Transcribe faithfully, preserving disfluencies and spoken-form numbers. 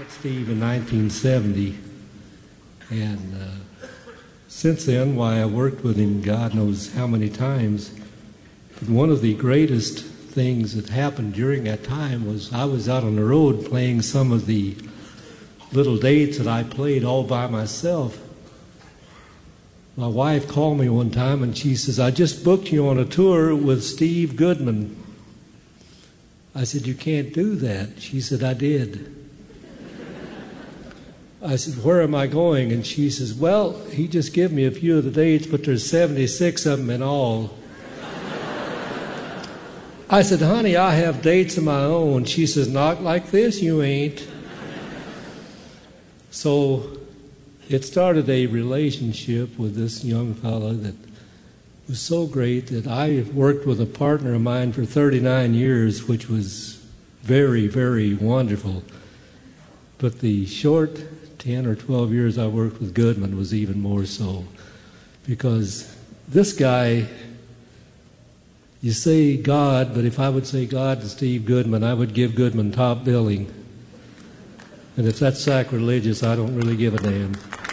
met Steve in nineteen seventy, and uh, since then, why, I worked with him God knows how many times. But one of the greatest things that happened during that time was I was out on the road playing some of the little dates that I played all by myself. My wife called me one time and she says, "I just booked you on a tour with Steve Goodman." I said, "You can't do that." She said, "I did." I said, "Where am I going?" And she says, "Well, he just gave me a few of the dates, but there's seventy-six of them in all." I said, "Honey, I have dates of my own." She says, "Not like this, you ain't." So it started a relationship with this young fellow that was so great that I worked with a partner of mine for thirty-nine years, which was very, very wonderful. But the short ten or twelve years I worked with Goodman was even more so, because this guy, you say God, but if I would say God to Steve Goodman, I would give Goodman top billing. And if that's sacrilegious, I don't really give a damn.